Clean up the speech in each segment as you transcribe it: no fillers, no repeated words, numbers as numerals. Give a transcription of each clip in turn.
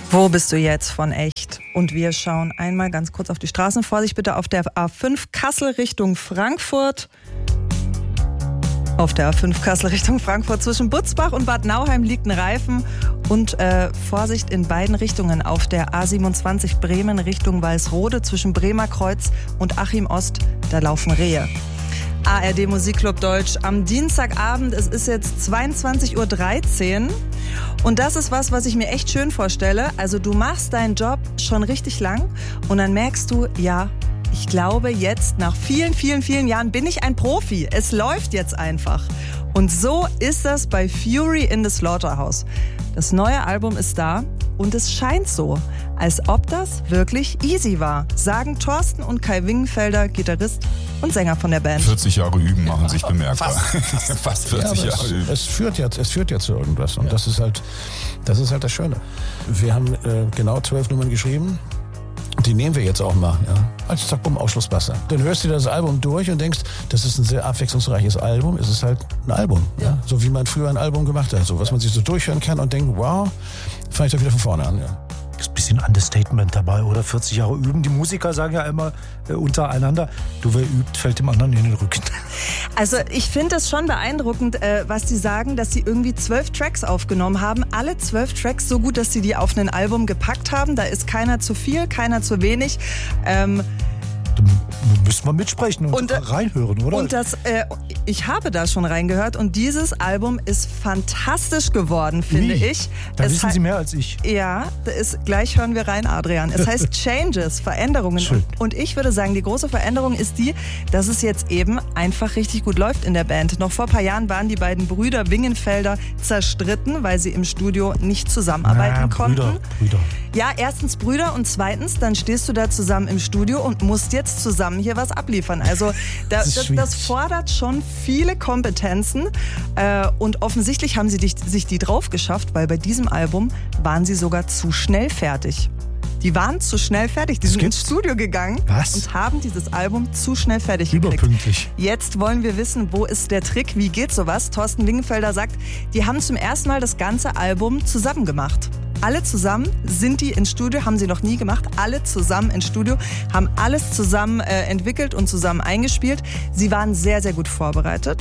Wo bist du jetzt von echt? Und wir schauen einmal ganz kurz auf die Straßen. Vorsicht bitte auf der A5 Kassel Richtung Frankfurt. Auf der A5 Kassel Richtung Frankfurt zwischen Butzbach und Bad Nauheim liegt ein Reifen. Und Vorsicht in beiden Richtungen auf der A27 Bremen Richtung Walsrode zwischen Bremer Kreuz und Achim Ost. Da laufen Rehe. ARD Musikclub Deutsch am Dienstagabend. Es ist jetzt 22.13 Uhr. Und das ist was ich mir echt schön vorstelle. Also du machst deinen Job schon richtig lang und dann merkst du, ja, ich glaube jetzt nach vielen, vielen, vielen Jahren bin ich ein Profi. Es läuft jetzt einfach. Und so ist das bei Fury in the Slaughterhouse. Das neue Album ist da und es scheint so, als ob das wirklich easy war, sagen Thorsten und Kai Wingenfelder, Gitarrist und Sänger von der Band. 40 Jahre üben machen sich bemerkbar. Fast 40 Jahre üben. Es führt ja zu irgendwas und das ist halt das Schöne. Wir haben genau 12 Nummern geschrieben. Die nehmen wir jetzt auch mal, ja. Als zack, bumm, Ausschlusswasser. Dann hörst du das Album durch und denkst, das ist ein sehr abwechslungsreiches Album. Es ist halt ein Album, ja. So wie man früher ein Album gemacht hat. So was man sich so durchhören kann und denkt, wow, fange ich doch wieder von vorne an, ja. Ist ein bisschen Understatement dabei, oder? 40 Jahre üben. Die Musiker sagen ja immer untereinander, du, wer übt, fällt dem anderen in den Rücken. Also ich finde es schon beeindruckend, was die sagen, dass sie irgendwie 12 Tracks aufgenommen haben. Alle 12 Tracks so gut, dass sie die auf ein Album gepackt haben. Da ist keiner zu viel, keiner zu wenig. Da müssen wir mitsprechen und reinhören, oder? Und ich habe da schon reingehört und dieses Album ist fantastisch geworden, finde ich. Da wissen Sie mehr als ich. Ja, gleich hören wir rein, Adrian. Es heißt Changes, Veränderungen. Schön. Und ich würde sagen, die große Veränderung ist die, dass es jetzt eben einfach richtig gut läuft in der Band. Noch vor ein paar Jahren waren die beiden Brüder Wingenfelder zerstritten, weil sie im Studio nicht zusammenarbeiten konnten. Brüder. Ja, erstens Brüder und zweitens, dann stehst du da zusammen im Studio und musst jetzt zusammen hier was abliefern. Also das fordert schon viele Kompetenzen und offensichtlich haben sie sich die drauf geschafft, weil bei diesem Album waren sie sogar zu schnell fertig. Die waren zu schnell fertig. Die sind ins Studio gegangen und haben dieses Album zu schnell fertig gekriegt. Überpünktlich. Jetzt wollen wir wissen, wo ist der Trick? Wie geht sowas? Thorsten Wingenfelder sagt, die haben zum ersten Mal das ganze Album zusammen gemacht. Alle zusammen sind die ins Studio, haben sie noch nie gemacht. Alle zusammen ins Studio, haben alles zusammen entwickelt und zusammen eingespielt. Sie waren sehr, sehr gut vorbereitet.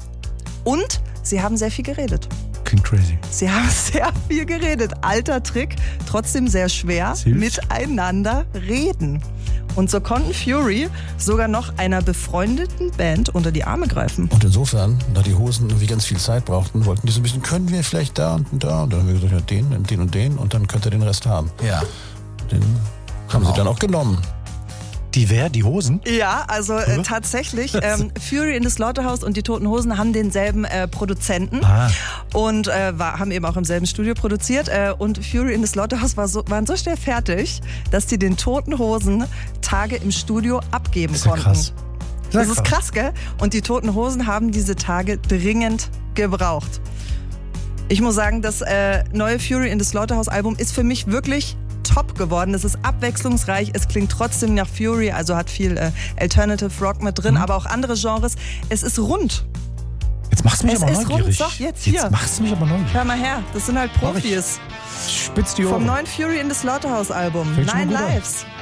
Und sie haben sehr viel geredet. Klingt crazy. Sie haben sehr viel geredet. Alter Trick, trotzdem sehr schwer. Miteinander reden. Und so konnten Fury sogar noch einer befreundeten Band unter die Arme greifen. Und insofern, da die Hosen irgendwie ganz viel Zeit brauchten, wollten die so ein bisschen, können wir vielleicht da und da? Und dann haben wir gesagt, ja, den und den und dann könnt ihr den Rest haben. Ja. Den haben sie dann auch genommen. Die wer? Die Hosen? Ja, also tatsächlich. Fury in the Slaughterhouse und die Toten Hosen haben denselben Produzenten und haben eben auch im selben Studio produziert. Und Fury in the Slaughterhouse waren so schnell fertig, dass die den Toten Hosen Tage im Studio abgeben konnten. Krass. Das ist krass, gell? Und die Toten Hosen haben diese Tage dringend gebraucht. Ich muss sagen, das neue Fury in the Slaughterhouse Album ist für mich wirklich top geworden. Es ist abwechslungsreich, es klingt trotzdem nach Fury, also hat viel Alternative Rock mit drin, aber auch andere Genres. Es ist rund. Jetzt machst du mich aber neugierig. Doch, jetzt hier. Jetzt machst du mich aber neugierig. Hör mal her, das sind halt Profis. Spitz die Ohren. Vom neuen Fury in the Slaughterhouse Album. 9 Lives.